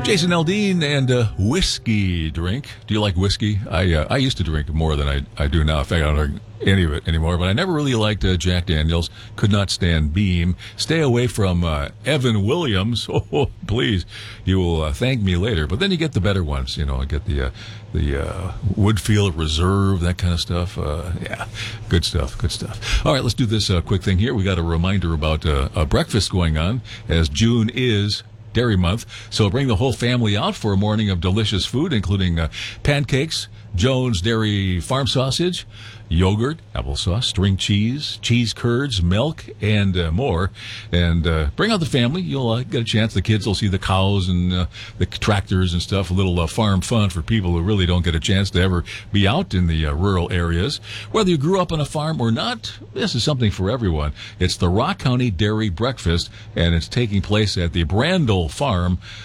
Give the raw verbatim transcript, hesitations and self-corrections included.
Jason Aldean and uh, whiskey drink. Do you like whiskey? I uh, I used to drink more than I, I do now. In fact, I don't drink any of it anymore. But I never really liked uh, Jack Daniels. Could not stand Beam. Stay away from uh, Evan Williams. Oh, please. You will uh, thank me later. But then you get the better ones. You know, I get the uh, the uh, Woodfield Reserve, that kind of stuff. Uh, yeah, good stuff. Good stuff. All right, let's do this uh, quick thing here. We got a reminder about uh, a breakfast going on, as June is Dairy Month. So bring the whole family out for a morning of delicious food, including uh, pancakes, Jones Dairy Farm Sausage, yogurt, applesauce, string cheese, cheese curds, milk, and uh, more. And uh, bring out the family. You'll uh, get a chance. The kids will see the cows and uh, the tractors and stuff. A little uh, farm fun for people who really don't get a chance to ever be out in the uh, rural areas. Whether you grew up on a farm or not, this is something for everyone. It's the Rock County Dairy Breakfast, and it's taking place at the Brandel Farm